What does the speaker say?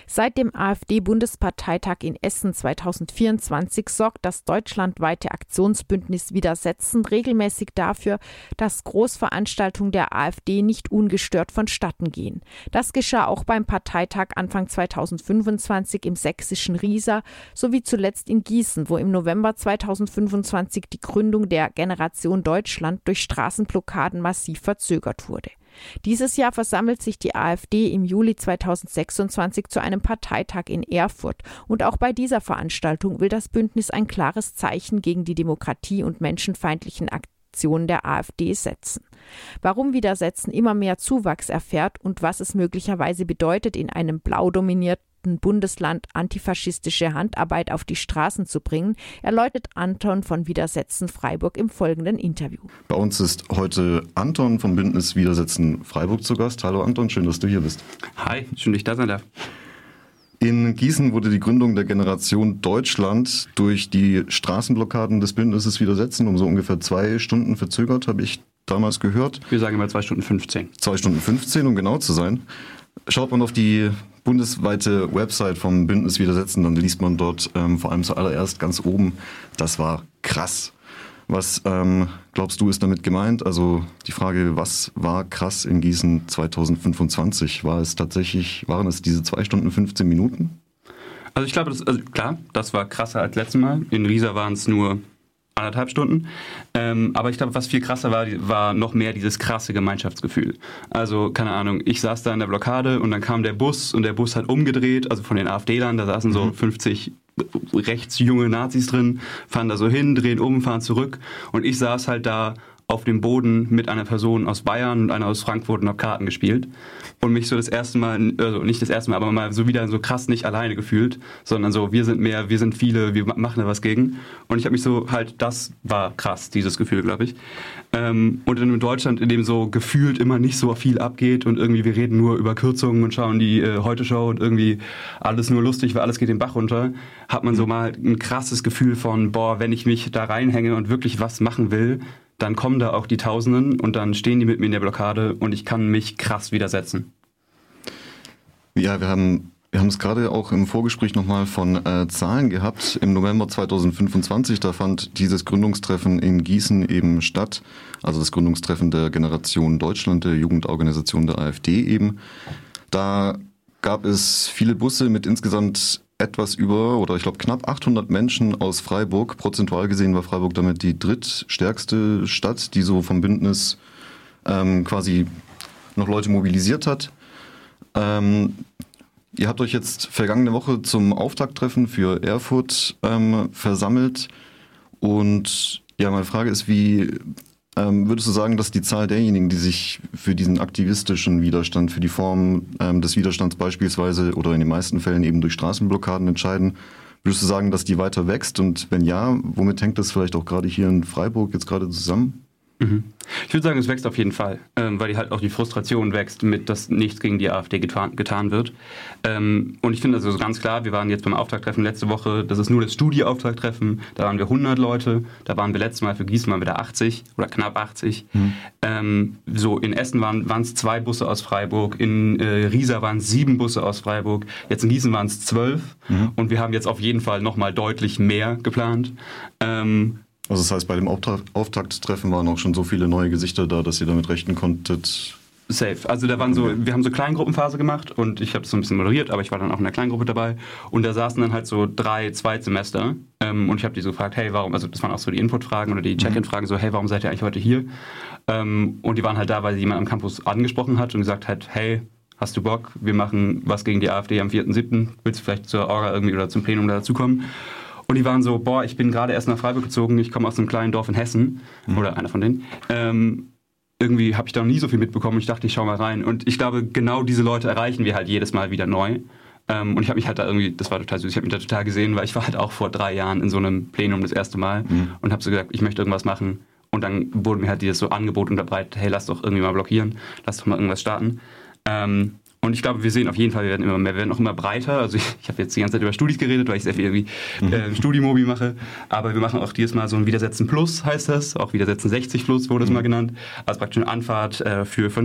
Seit dem AfD-Bundesparteitag in Essen 2024 sorgt das deutschlandweite Aktionsbündnis Widersetzen regelmäßig dafür, dass Großveranstaltungen der AfD nicht ungestört vonstatten gehen. Das geschah auch beim Parteitag Anfang 2025 im sächsischen Riesa sowie zuletzt in Gießen, wo im November 2025 die Gründung der Generation Deutschland durch Straßenblockaden massiv verzögert wurde. Dieses Jahr versammelt sich die AfD im Juli 2026 zu einem Parteitag in Erfurt. Und auch bei dieser Veranstaltung will das Bündnis ein klares Zeichen gegen die Demokratie- und menschenfeindlichen Aktionen der AfD setzen. Warum Widersetzen immer mehr Zuwachs erfährt und was es möglicherweise bedeutet, in einem blau dominierten Bundesland antifaschistische Handarbeit auf die Straßen zu bringen, erläutert Anton von Widersetzen Freiburg im folgenden Interview. Bei uns ist heute Anton vom Bündnis Widersetzen Freiburg zu Gast. Hallo Anton, schön, dass du hier bist. Hi, schön, dass ich da sein darf. In Gießen wurde die Gründung der Generation Deutschland durch die Straßenblockaden des Bündnisses Widersetzen um so ungefähr 2 Stunden verzögert, habe ich damals gehört. Wir sagen immer 2 Stunden 15. 2 Stunden 15, um genau zu sein. Schaut man auf die bundesweite Website vom Bündnis Widersetzen, dann liest man dort vor allem zuallererst ganz oben, das war krass. Was glaubst du, ist damit gemeint? Also die Frage, was war krass in Gießen 2025? Waren es diese 2 Stunden 15 Minuten? Also ich glaube, das war krasser als letztes Mal. In Riesa waren es nur 1,5 Stunden. Aber ich glaube, was viel krasser war noch mehr dieses krasse Gemeinschaftsgefühl. Also, keine Ahnung, ich saß da in der Blockade und dann kam der Bus und der Bus hat umgedreht, also von den AfD-Lern, da saßen so 50 rechtsjunge Nazis drin, fahren da so hin, drehen um, fahren zurück und ich saß halt da auf dem Boden mit einer Person aus Bayern und einer aus Frankfurt und habe Karten gespielt und mich so das erste Mal, also nicht das erste Mal, aber mal so wieder so krass nicht alleine gefühlt, sondern so, wir sind mehr, wir sind viele, wir machen da was gegen. Und ich habe mich so halt, das war krass, dieses Gefühl, glaube ich. Und in Deutschland, in dem so gefühlt immer nicht so viel abgeht und irgendwie wir reden nur über Kürzungen und schauen die Heute-Show und irgendwie alles nur lustig, weil alles geht den Bach runter, hat man so mal ein krasses Gefühl von, boah, wenn ich mich da reinhänge und wirklich was machen will, dann kommen da auch die Tausenden und dann stehen die mit mir in der Blockade und ich kann mich krass widersetzen. Ja, wir haben es gerade auch im Vorgespräch nochmal von Zahlen gehabt. Im November 2025, da fand dieses Gründungstreffen in Gießen eben statt. Also das Gründungstreffen der Generation Deutschland, der Jugendorganisation der AfD eben. Da gab es viele Busse mit insgesamt etwas über, oder ich glaube knapp 800 Menschen aus Freiburg. Prozentual gesehen war Freiburg damit die drittstärkste Stadt, die so vom Bündnis quasi noch Leute mobilisiert hat. Ihr habt euch jetzt vergangene Woche zum Auftakttreffen für Erfurt versammelt. Und ja, meine Frage ist, wie würdest du sagen, dass die Zahl derjenigen, die sich für diesen aktivistischen Widerstand, für die Form des Widerstands beispielsweise oder in den meisten Fällen eben durch Straßenblockaden entscheiden, würdest du sagen, dass die weiter wächst? Und wenn ja, womit hängt das vielleicht auch gerade hier in Freiburg jetzt gerade zusammen? Ich würde sagen, es wächst auf jeden Fall, weil halt auch die Frustration wächst, dass nichts gegen die AfD getan wird. Und ich finde also ganz klar, wir waren jetzt beim Auftakttreffen letzte Woche, das ist nur das Studi-Auftakttreffen, da waren wir 100 Leute, da waren wir letztes Mal für Gießen waren wir da 80 oder knapp 80. So in Essen waren es 2 Busse aus Freiburg, in Riesa waren es 7 Busse aus Freiburg, jetzt in Gießen waren es 12 und wir haben jetzt auf jeden Fall nochmal deutlich mehr geplant. Also das heißt, bei dem Auftakttreffen waren auch schon so viele neue Gesichter da, dass ihr damit rechnen konntet? Safe. Also da waren wir haben so Kleingruppenphase gemacht und ich habe es so ein bisschen moderiert, aber ich war dann auch in der Kleingruppe dabei und da saßen dann halt so 3 Zweitsemester und ich habe die so gefragt, hey, warum, also das waren auch so die Input-Fragen oder die Check-in-Fragen, so, hey, warum seid ihr eigentlich heute hier? Und die waren halt da, weil jemand am Campus angesprochen hat und gesagt hat, hey, hast du Bock, wir machen was gegen die AfD am 4.7., willst du vielleicht zur Orga irgendwie oder zum Plenum dazukommen? Und die waren so, boah, ich bin gerade erst nach Freiburg gezogen, ich komme aus einem kleinen Dorf in Hessen, oder einer von denen. Irgendwie habe ich da noch nie so viel mitbekommen. Ich dachte, ich schau mal rein. Und ich glaube, genau diese Leute erreichen wir halt jedes Mal wieder neu. Und ich habe mich halt da irgendwie, das war total süß, ich habe mich da total gesehen, weil ich war halt auch vor 3 Jahren in so einem Plenum das erste Mal und habe so gesagt, ich möchte irgendwas machen. Und dann wurde mir halt dieses so Angebot unterbreitet, hey, lass doch irgendwie mal blockieren, lass doch mal irgendwas starten. Und ich glaube, wir sehen auf jeden Fall, wir werden immer mehr, wir werden auch immer breiter. Also ich habe jetzt die ganze Zeit über Studis geredet, weil ich sehr viel irgendwie Studimobi mache. Aber wir machen auch dieses Mal so ein Widersetzen Plus, heißt das. Auch Widersetzen 60 Plus wurde es mal genannt. Also praktisch eine Anfahrt für